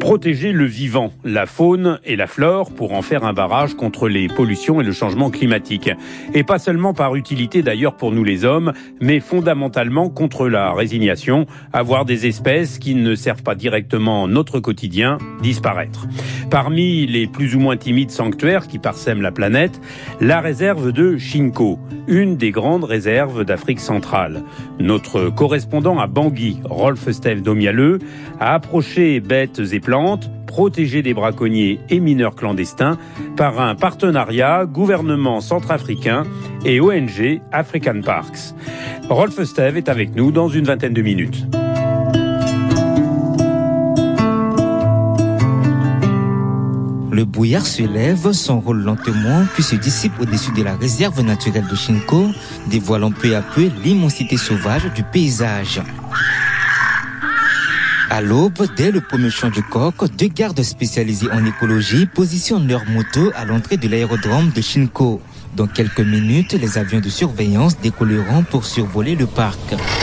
Protéger le vivant, la faune et la flore pour en faire un barrage contre les pollutions et le changement climatique. Et pas seulement par utilité d'ailleurs pour nous les hommes, mais fondamentalement contre la résignation, à voir des espèces qui ne servent pas directement notre quotidien disparaître. Parmi les plus ou moins timides sanctuaires qui parsèment la planète, la réserve de Chinko, une des grandes réserves d'Afrique centrale. Notre correspondant à Bangui, Rolf Steve Domialeux, a approché bêtes et plantes, protégées des braconniers et mineurs clandestins par un partenariat gouvernement centrafricain et ONG African Parks. Rolf Steve est avec nous dans une vingtaine de minutes. Le brouillard se lève, s'enrôle lentement, puis se dissipe au-dessus de la réserve naturelle de Chinko, dévoilant peu à peu l'immensité sauvage du paysage. À l'aube, dès le premier chant du coq, deux gardes spécialisés en écologie positionnent leurs motos à l'entrée de l'aérodrome de Chinko. Dans quelques minutes, les avions de surveillance décolleront pour survoler le parc.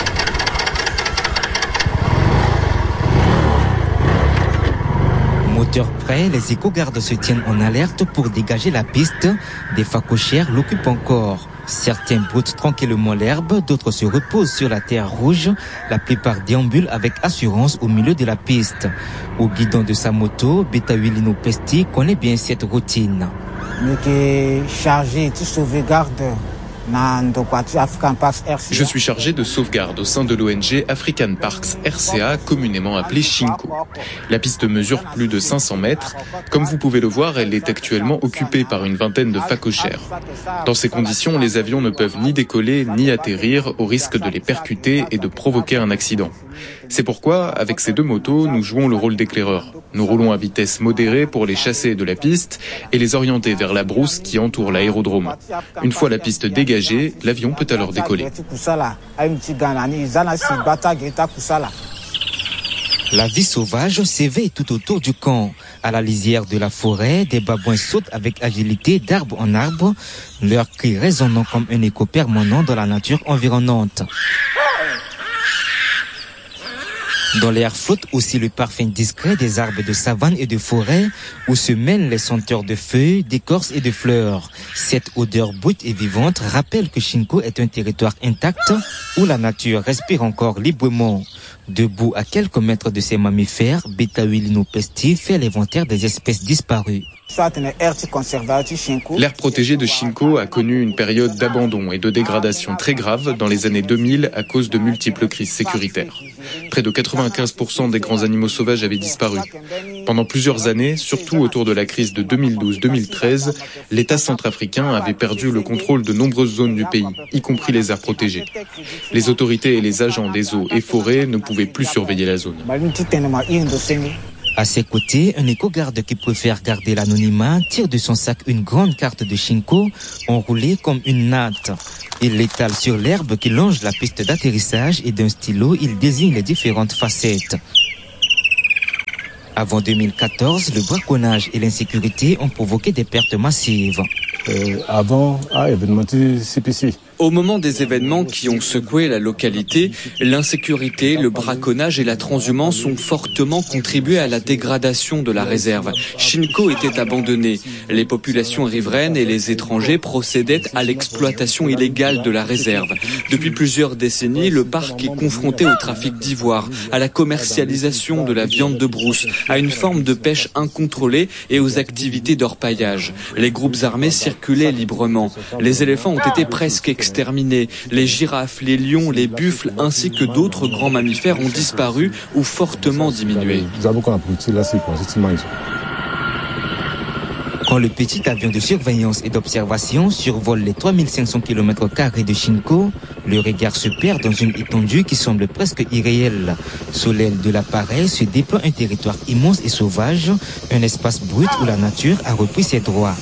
Moteur prêt, les éco-gardes se tiennent en alerte pour dégager la piste. Des phacochères l'occupent encore. Certains broutent tranquillement l'herbe, d'autres se reposent sur la terre rouge. La plupart déambulent avec assurance au milieu de la piste. Au guidon de sa moto, Betawilino Pesti connaît bien cette routine. Je suis chargé de sauvegarde au sein de l'ONG African Parks RCA, communément appelée Chinko. La piste mesure plus de 500 mètres. Comme vous pouvez le voir, elle est actuellement occupée par une vingtaine de phacochères. Dans ces conditions, les avions ne peuvent ni décoller ni atterrir au risque de les percuter et de provoquer un accident. C'est pourquoi, avec ces deux motos, nous jouons le rôle d'éclaireurs. Nous roulons à vitesse modérée pour les chasser de la piste et les orienter vers la brousse qui entoure l'aérodrome. Une fois la piste dégagée, l'avion peut alors décoller. La vie sauvage s'éveille tout autour du camp. À la lisière de la forêt, des babouins sautent avec agilité d'arbre en arbre, leurs cris résonnant comme un écho permanent dans la nature environnante. Dans l'air flotte aussi le parfum discret des arbres de savane et de forêt où se mêlent les senteurs de feuilles, d'écorces et de fleurs. Cette odeur brute et vivante rappelle que Chinko est un territoire intact où la nature respire encore librement. Debout à quelques mètres de ces mammifères, Betawilino Pesti fait l'inventaire des espèces disparues. L'aire protégée de Chinko a connu une période d'abandon et de dégradation très grave dans les années 2000 à cause de multiples crises sécuritaires. Près de 95% des grands animaux sauvages avaient disparu. Pendant plusieurs années, surtout autour de la crise de 2012-2013, l'État centrafricain avait perdu le contrôle de nombreuses zones du pays, y compris les aires protégées. Les autorités et les agents des eaux et forêts ne pouvaient plus surveiller la zone. À ses côtés, un éco-garde qui préfère garder l'anonymat tire de son sac une grande carte de Chinko enroulée comme une natte. Il l'étale sur l'herbe qui longe la piste d'atterrissage et d'un stylo, il désigne les différentes facettes. Avant 2014, le braconnage et l'insécurité ont provoqué des pertes massives. Au moment des événements qui ont secoué la localité, l'insécurité, le braconnage et la transhumance ont fortement contribué à la dégradation de la réserve. Chinko était abandonnée. Les populations riveraines et les étrangers procédaient à l'exploitation illégale de la réserve. Depuis plusieurs décennies, le parc est confronté au trafic d'ivoire, à la commercialisation de la viande de brousse, à une forme de pêche incontrôlée et aux activités d'orpaillage. Les groupes armés circulaient librement. Les éléphants ont été presque exterminés. Les girafes, les lions, les buffles ainsi que d'autres grands mammifères ont disparu ou fortement diminué. Quand le petit avion de surveillance et d'observation survole les 3500 km² de Chinko, le regard se perd dans une étendue qui semble presque irréelle. Sous l'aile de l'appareil se déploie un territoire immense et sauvage, un espace brut où la nature a repris ses droits.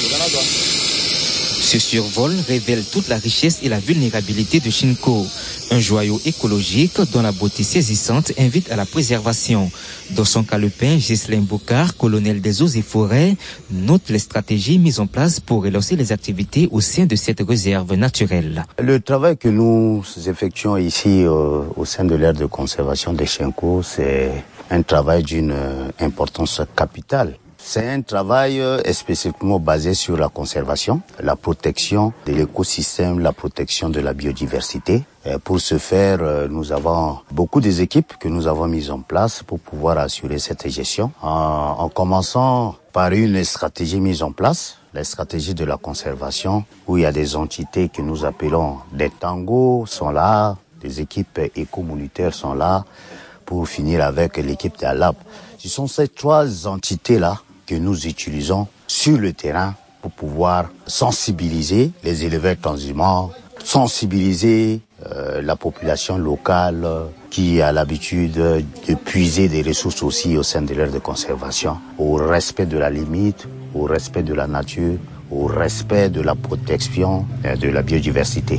Ce survol révèle toute la richesse et la vulnérabilité de Chinko. Un joyau écologique dont la beauté saisissante invite à la préservation. Dans son calepin, Ghislain Bocard, colonel des eaux et forêts, note les stratégies mises en place pour relancer les activités au sein de cette réserve naturelle. Le travail que nous effectuons ici au sein de l'aire de conservation des Chinko, c'est un travail d'une importance capitale. C'est un travail spécifiquement basé sur la conservation, la protection de l'écosystème, la protection de la biodiversité. Et pour ce faire, nous avons beaucoup des équipes que nous avons mises en place pour pouvoir assurer cette gestion. En commençant par une stratégie mise en place, la stratégie de la conservation, où il y a des entités que nous appelons des tangos sont là, des équipes éco-communautaires sont là, pour finir avec l'équipe d'ALAP. Ce sont ces trois entités-là que nous utilisons sur le terrain pour pouvoir sensibiliser les éleveurs transhumants, sensibiliser la population locale qui a l'habitude de puiser des ressources aussi au sein de l'aire de conservation, au respect de la limite, au respect de la nature, au respect de la protection de la biodiversité.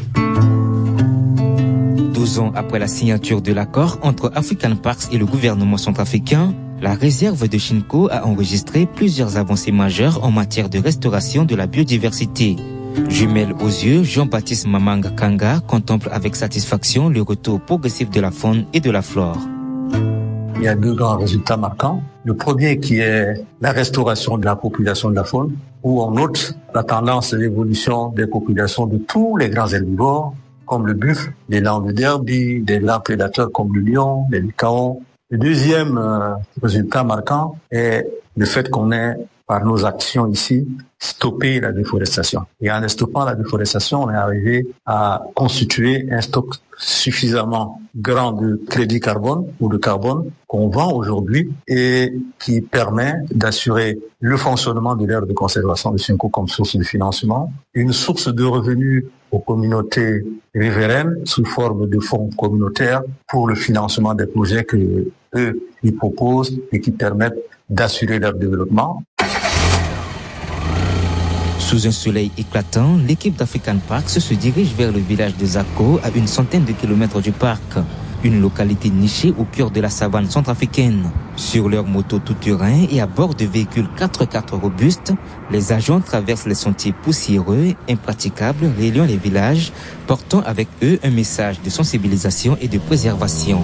12 ans après la signature de l'accord entre African Parks et le gouvernement centrafricain, la réserve de Chinko a enregistré plusieurs avancées majeures en matière de restauration de la biodiversité. Jumelle aux yeux, Jean-Baptiste Mamanga Kanga contemple avec satisfaction le retour progressif de la faune et de la flore. Il y a deux grands résultats marquants. Le premier qui est la restauration de la population de la faune, où on note la tendance et l'évolution des populations de tous les grands herbivores, comme le buffle, des lans de derby, des lans prédateurs comme le lion, les licaons. Le deuxième résultat marquant est le fait qu'on ait, par nos actions ici, stoppé la déforestation. Et en stoppant la déforestation, on est arrivé à constituer un stock suffisamment grand de crédit carbone ou de carbone qu'on vend aujourd'hui et qui permet d'assurer le fonctionnement de l'aire de conservation de Chinko comme source de financement, une source de revenus aux communautés riveraines sous forme de fonds communautaires pour le financement des projets que eux ils proposent et qui permettent d'assurer leur développement. Sous un soleil éclatant, l'équipe d'African Parks se dirige vers le village de Zako, à une centaine de kilomètres du parc, une localité nichée au cœur de la savane centrafricaine. Sur leur moto tout-terrain et à bord de véhicules 4x4 robustes, les agents traversent les sentiers poussiéreux, impraticables, reliant les villages, portant avec eux un message de sensibilisation et de préservation.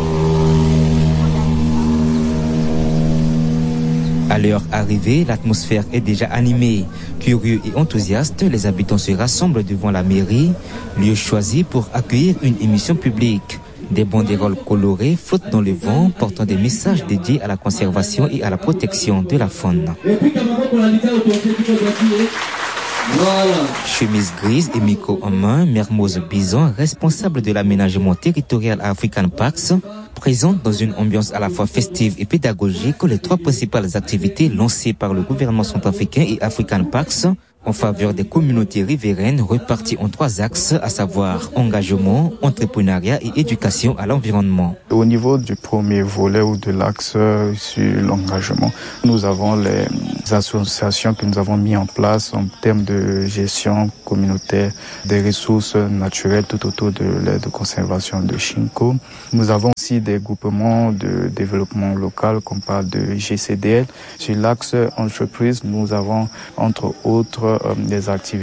À leur arrivée, l'atmosphère est déjà animée. Curieux et enthousiastes, les habitants se rassemblent devant la mairie, lieu choisi pour accueillir une émission publique. Des banderoles colorées flottent dans le vent, portant des messages dédiés à la conservation et à la protection de la faune. Chemise grise et micro en main, Mermoz Bison, responsable de l'aménagement territorial à African Parks, présente dans une ambiance à la fois festive et pédagogique les trois principales activités lancées par le gouvernement centrafricain et African Parks en faveur des communautés riveraines reparties en trois axes, à savoir engagement, entrepreneuriat et éducation à l'environnement. Au niveau du premier volet ou de l'axe sur l'engagement, nous avons les associations que nous avons mis en place en termes de gestion communautaire des ressources naturelles tout autour de l'aire de conservation de Chinko. Nous avons aussi des groupements de développement local qu'on parle de GCDL. Sur l'axe entreprise, nous avons entre autres des activités